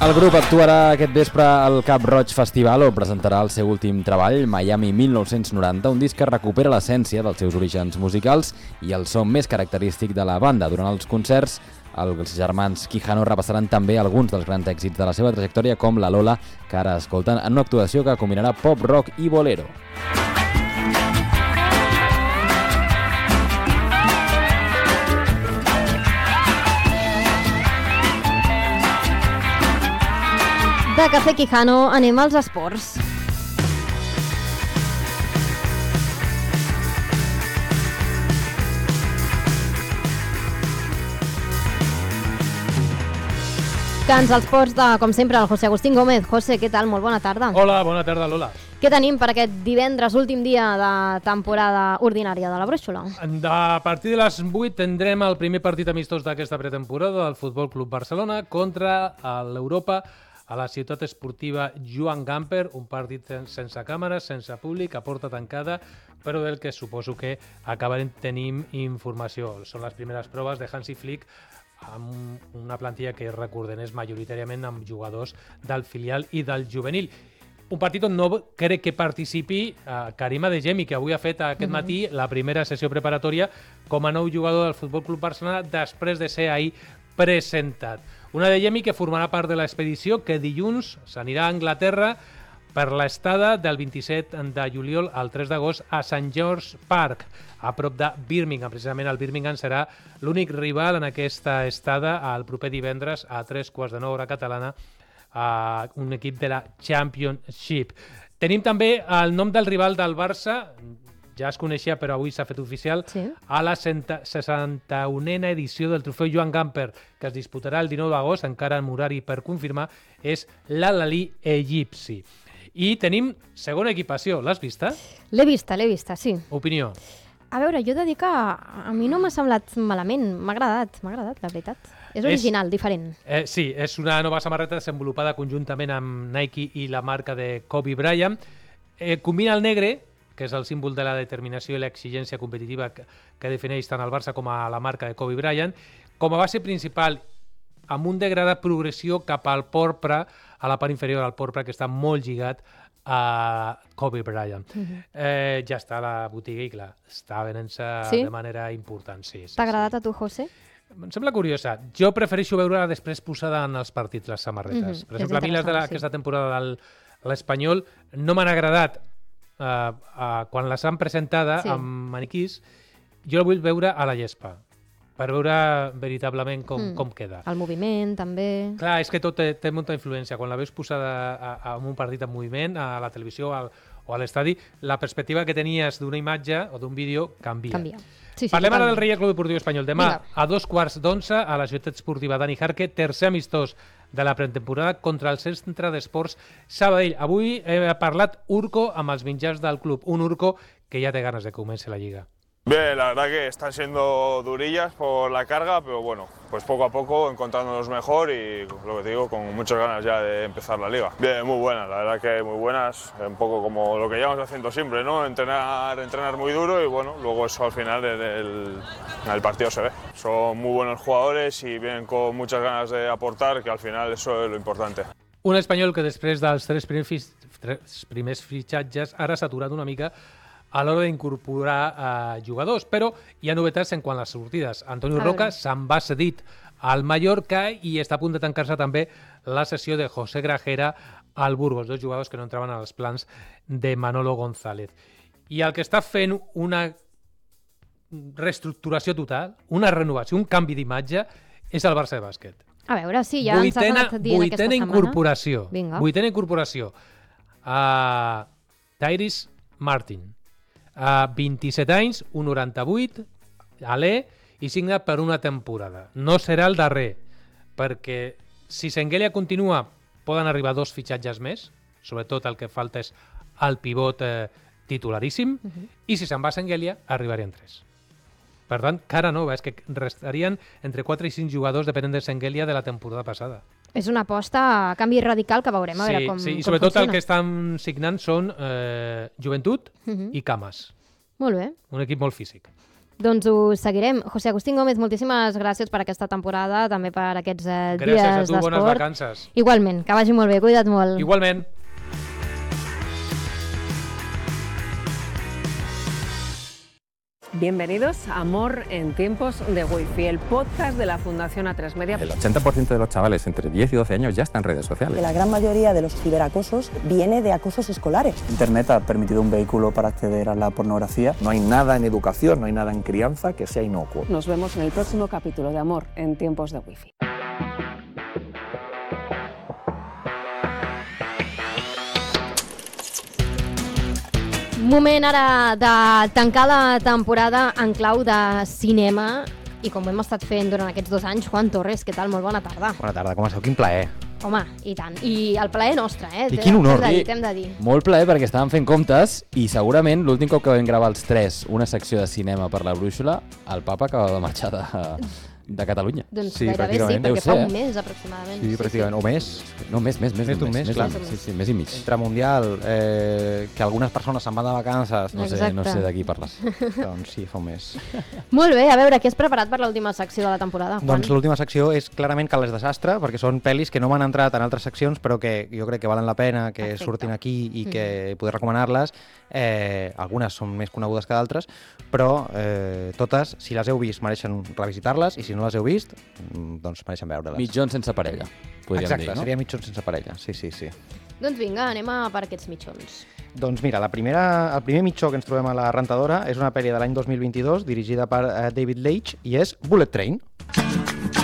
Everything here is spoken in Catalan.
El grup actuarà aquest vespre al Cap Roig Festival, on presentarà el seu últim treball, Miami 1990, un disc que recupera l'essència dels seus orígens musicals i el so més característic de la banda. Durant els concerts, els germans Quijano repassaran també alguns dels grans èxits de la seva trajectòria, com la Lola, que ara escolten en una actuació que combinarà pop, rock i bolero. De Cafè Quijano anem als esports. Cants als ports de, com sempre, el José Agustín Gómez. José, què tal? Molt bona tarda. Hola, bona tarda, Lola. Què tenim per aquest divendres, últim dia de temporada ordinària de la Brúixola? A partir de les 8 tindrem el primer partit amistós d'aquesta pretemporada del Futbol Club Barcelona contra l'Europa a la ciutat esportiva Joan Gamper, un partit sense càmeres, sense públic, a porta tancada, però del que suposo que acabarem tenint informació. Són les primeres proves de Hansi Flick amb una plantilla que, recordem, és majoritàriament amb jugadors del filial i del juvenil. Un partit on no crec que participi Karim Adeyemi, que avui ha fet aquest matí la primera sessió preparatòria com a nou jugador del Futbol Club Barcelona després de ser ahir presentat. Un Adeyemi que formarà part de l'expedició que dilluns s'anirà a Anglaterra per l'estada del 27 de juliol al 3 d'agost a St. George Park, a prop de Birmingham. Precisament el Birmingham serà l'únic rival en aquesta estada el proper divendres a 3:15 hora catalana, a un equip de la Championship. Tenim també el nom del rival del Barça, ja es coneixia però avui s'ha fet oficial, sí, a la 61a edició del trofeu Joan Gamper, que es disputarà el 19 d'agost, encara en horari per confirmar, és l'Al-Ahly egipci. I tenim segona equipació, l'has vista? L'he vista, sí. Opinió? A veure, jo he de dir que a mi no m'ha semblat malament, m'ha agradat, la veritat. És original, diferent. Sí, és una nova samarreta desenvolupada conjuntament amb Nike i la marca de Kobe Bryant. Combina el negre, que és el símbol de la determinació i l'exigència competitiva que defineix tant el Barça com a la marca de Kobe Bryant, com a base principal, amb un degradat progressió cap al porpra, a la part inferior del porpra, que està molt lligat a Kobe Bryant. Ja està a la botiga i, clar, està venent-se de manera important. Sí, t'ha agradat a tu, José? Em sembla curiosa. Jo prefereixo veure-la després posada en els partits, les samarretes. Per exemple, a mi les d'aquesta temporada de l'Espanyol no m'han agradat. Quan les han presentada amb maniquís, jo la vull veure a la gespa, per veure veritablement com queda. El moviment, també. Clar, és que tot té molta influència. Quan la veus posada en un partit en moviment, a la televisió o a l'estadi, la perspectiva que tenies d'una imatge o d'un vídeo canvia. Parlem ara del Real Club Deportiu Espanyol. Demà, a 2:15, a la ciutat esportiva Dani Jarque, tercer amistós de la pretemporada contra el Centre d'Esports Sabadell. Avui he parlat Urco amb els mitjans del club. Un Urco que ja té ganes de que comenci la Lliga. Bien, la verdad que están siendo durillas por la carga, pero bueno, pues poco a poco encontrándonos mejor y lo que te digo, con muchas ganas ya de empezar la liga. Bien, muy buenas, la verdad que muy buenas, un poco como lo que llevamos haciendo siempre, ¿no? Entrenar muy duro y bueno, luego eso al final en el partido se ve. Son muy buenos jugadores y vienen con muchas ganas de aportar, que al final eso es lo importante. Un espanyol que després dels tres primers fitxatges ara s'ha aturat una mica a l'hora d'incorporar jugadors, però hi ha novetats en quant a les sortides. Antonio Roca se'n va cedit al Mallorca i està a punt de tancar-se també la cessió de José Grajera al Burgos, dos jugadors que no entraven als plans de Manolo González. I el que està fent una reestructuració total, una renovació, un canvi d'imatge, és el Barça de bàsquet. A veure, sí, ja ens has anat dient aquesta setmana. Vuitena incorporació. Tyrese Martin. 27 anys, 1,98, alè, i signa per una temporada. No serà el darrer, perquè si Senghelia continua, poden arribar 2 fitxatges més, sobretot el que falta és el pivot titularíssim, i si se'n va Senghelia, arribarien 3. Per tant, cara nova, és que restarien entre 4 i 5 jugadors depenent de Senghelia de la temporada passada. És una aposta, canvi radical que veurem a veure com funciona. Sí, i sobretot el que estan signant són Joventut i Camas. Molt bé. Un equip molt físic. Doncs ho seguirem. José Agustín Gómez, moltíssimes gràcies per aquesta temporada, també per aquests dies d'esport. Gràcies a tu, bones vacances. Igualment, que vagi molt bé, cuida't molt. Igualment. Bienvenidos a Amor en tiempos de Wi-Fi, el podcast de la Fundación A3 Media. El 80% de los chavales entre 10 y 12 años ya están en redes sociales. La gran mayoría de los ciberacosos viene de acosos escolares. Internet ha permitido un vehículo para acceder a la pornografía. No hay nada en educación, no hay nada en crianza que sea inocuo. Nos vemos en el próximo capítulo de Amor en tiempos de Wi-Fi. Moment ara de tancar la temporada en clau de cinema i com ho hem estat fent durant aquests 2 anys. Juan Torres, què tal? Molt bona tarda. Bona tarda, com esteu? Quin plaer. Home, i tant. I el plaer nostre, I quin honor. T'hem de dir. Molt plaer perquè estàvem fent comptes i segurament l'últim cop que vam gravar els 3 una secció de cinema per la Brúixola, el papa acaba de marxar de Catalunya. Doncs Sí, gairebé sí, pràcticament. perquè Deu fa ser, un mes aproximadament. Sí, pràcticament. O més. No, més d'un mes, clar. Sí, més i mig. Entre Mundial, que algunes persones se'n van de vacances. No Exacte. sé de qui parles. Doncs sí, fa un mes. Molt bé, a veure, què has preparat per l'última secció de la temporada, Juan? Doncs l'última secció és clarament Cales Desastre, perquè són pel·lis que no m'han entrat en altres seccions, però que jo crec que valen la pena que Perfecte. surtin aquí i que poder recomanar-les. Algunes són més conegudes que d'altres, però totes, si les heu vist, mereixen revisitar-les, i si no les heu vist, doncs mereixen veure-les. Mitjons sense parella, podríem Exacte, dir, no? seria mitjons sense parella, sí. Doncs vinga, anem per aquests mitjons. Doncs mira, el primer mitjó que ens trobem a la rentadora és una pel·li de l'any 2022 dirigida per David Leitch i és Bullet Train.